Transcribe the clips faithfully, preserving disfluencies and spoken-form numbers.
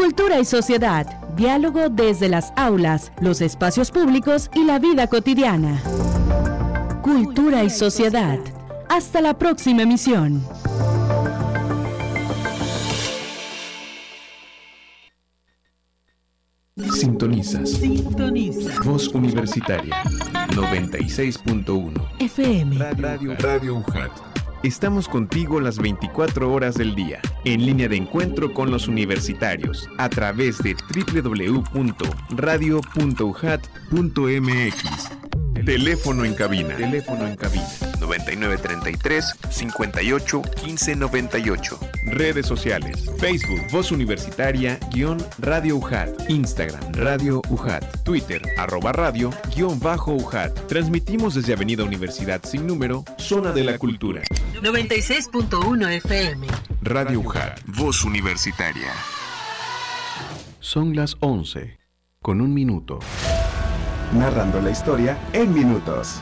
Cultura y sociedad. Diálogo desde las aulas, los espacios públicos y la vida cotidiana. Cultura y sociedad. Hasta la próxima emisión. Sintonizas. Sintoniza. Voz Universitaria. noventa y seis punto uno. F M. Radio, Radio U J A T. Estamos contigo las veinticuatro horas del día, en línea de encuentro con los universitarios, a través de doble u doble u doble u punto radio punto u j a t punto m x. Teléfono en cabina. Teléfono en cabina. noventa y nueve treinta y tres, cincuenta y ocho, quince noventa y ocho. Redes sociales. Facebook, Voz Universitaria, guión Radio U J A T. Instagram, Radio U J A T. Twitter, arroba radio, guión bajo U J A T. Transmitimos desde Avenida Universidad sin número, Zona de la Cultura. noventa y seis punto uno F M. Radio U J A T. Voz Universitaria. Son las once, con un minuto. Narrando la historia en minutos.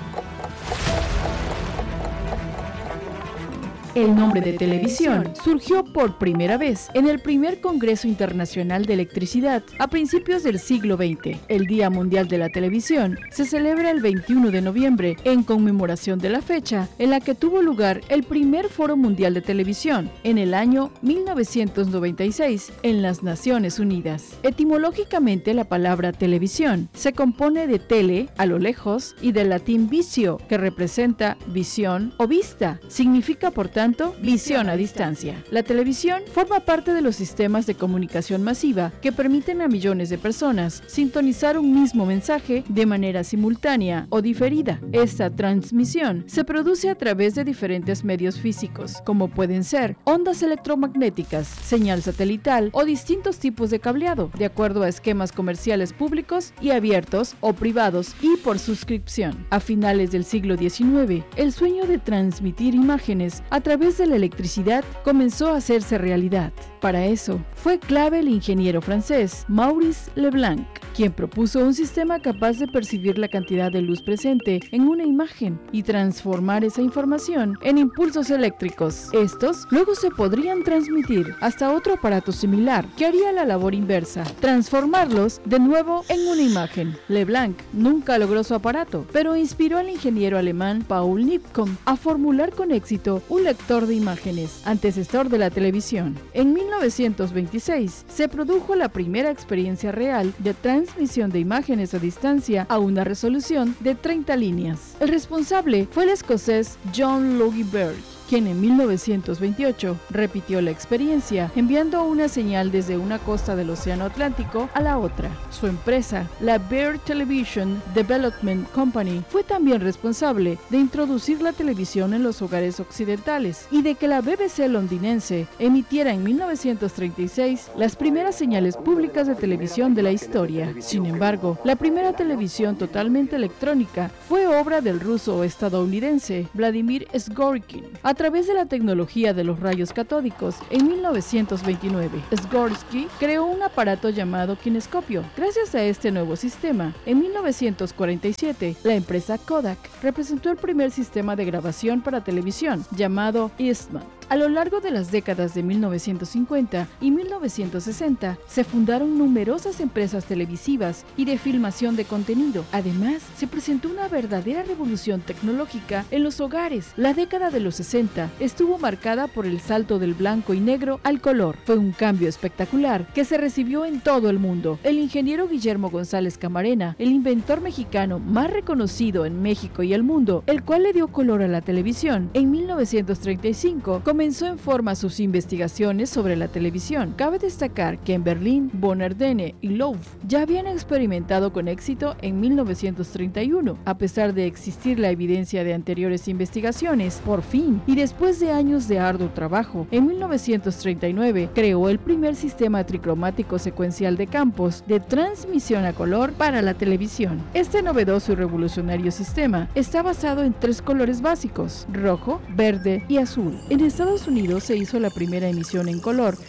El nombre de televisión surgió por primera vez en el primer Congreso Internacional de Electricidad a principios del siglo veinte. El Día Mundial de la Televisión se celebra el veintiuno de noviembre en conmemoración de la fecha en la que tuvo lugar el primer Foro Mundial de Televisión en el año mil novecientos noventa y seis en las Naciones Unidas. Etimológicamente, la palabra televisión se compone de tele, a lo lejos, y del latín visio, que representa visión o vista. Significa, por tanto, tanto, visión a distancia. La televisión forma parte de los sistemas de comunicación masiva que permiten a millones de personas sintonizar un mismo mensaje de manera simultánea o diferida. Esta transmisión se produce a través de diferentes medios físicos, como pueden ser ondas electromagnéticas, señal satelital o distintos tipos de cableado, de acuerdo a esquemas comerciales públicos y abiertos o privados y por suscripción. A finales del siglo diecinueve, el sueño de transmitir imágenes a través de la electricidad comenzó a hacerse realidad. Para eso, fue clave el ingeniero francés Maurice Leblanc, quien propuso un sistema capaz de percibir la cantidad de luz presente en una imagen y transformar esa información en impulsos eléctricos. Estos luego se podrían transmitir hasta otro aparato similar, que haría la labor inversa, transformarlos de nuevo en una imagen. Leblanc nunca logró su aparato, pero inspiró al ingeniero alemán Paul Nipkow a formular con éxito un lector de imágenes, antecesor de la televisión. En mil novecientos veintiséis se produjo la primera experiencia real de transmisión de imágenes a distancia a una resolución de treinta líneas. El responsable fue el escocés John Logie Baird, quien en mil novecientos veintiocho repitió la experiencia enviando una señal desde una costa del Océano Atlántico a la otra. Su empresa, la Baird Television Development Company, fue también responsable de introducir la televisión en los hogares occidentales y de que la B B C londinense emitiera en mil novecientos treinta y seis las primeras señales públicas de televisión de la historia. Sin embargo, la primera televisión totalmente electrónica fue obra del ruso estadounidense Vladimir Zworykin. A través de la tecnología de los rayos catódicos, en mil novecientos veintinueve, Zworykin creó un aparato llamado kinescopio. Gracias a este nuevo sistema, en mil novecientos cuarenta y siete, la empresa Kodak representó el primer sistema de grabación para televisión, llamado Eastman. A lo largo de las décadas de mil novecientos cincuenta y mil novecientos sesenta, se fundaron numerosas empresas televisivas y de filmación de contenido. Además, se presentó una verdadera revolución tecnológica en los hogares. La década de los sesenta estuvo marcada por el salto del blanco y negro al color. Fue un cambio espectacular que se recibió en todo el mundo. El ingeniero Guillermo González Camarena, el inventor mexicano más reconocido en México y el mundo, el cual le dio color a la televisión, en mil novecientos treinta y cinco comenzó en forma sus investigaciones sobre la televisión. Cabe destacar que en Berlín, Bonardene y Loew ya habían experimentado con éxito en mil novecientos treinta y uno. A pesar de existir la evidencia de anteriores investigaciones, por fin, y después de años de arduo trabajo, en mil novecientos treinta y nueve creó el primer sistema tricromático secuencial de campos de transmisión a color para la televisión. Este novedoso y revolucionario sistema está basado en tres colores básicos: rojo, verde y azul. En Estados Unidos se hizo la primera emisión en color en mil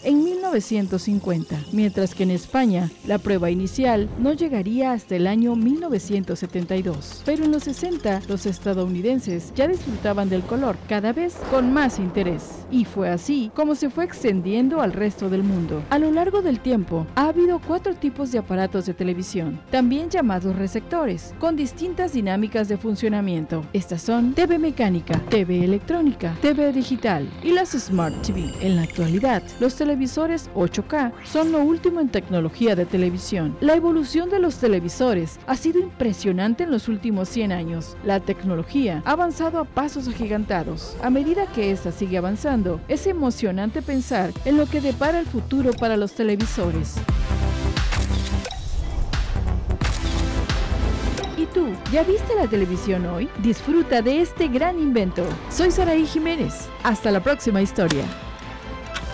novecientos cincuenta, mientras que en España la prueba inicial no llegaría hasta el año mil novecientos setenta y dos. Pero en los sesenta los estadounidenses ya disfrutaban del color cada vez con más interés. Y fue así como se fue extendiendo al resto del mundo. A lo largo del tiempo ha habido cuatro tipos de aparatos de televisión, también llamados receptores, con distintas dinámicas de funcionamiento. Estas son T V mecánica, T V electrónica, T V digital y las Smart T V. En la actualidad, los televisores ocho K son lo último en tecnología de televisión. La evolución de los televisores ha sido impresionante en los últimos cien años. La tecnología ha avanzado a pasos agigantados. A medida que esta sigue avanzando, es emocionante pensar en lo que depara el futuro para los televisores. ¿Y tú, ya viste la televisión hoy? Disfruta de este gran invento. Soy Saraí Jiménez. Hasta la próxima historia.